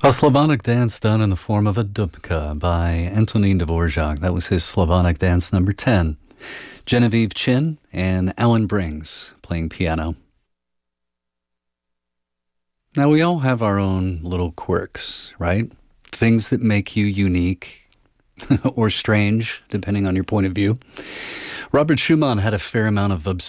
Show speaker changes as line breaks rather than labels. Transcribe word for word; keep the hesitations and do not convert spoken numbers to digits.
A Slavonic dance done in the form of a dubka by Antonin Dvorak. That was his Slavonic dance number ten. Genevieve Chin and Alan Brings playing piano. Now, we all have our own little quirks, right? Things that make you unique or strange, depending on your point of view. Robert Schumann had a fair amount of obsession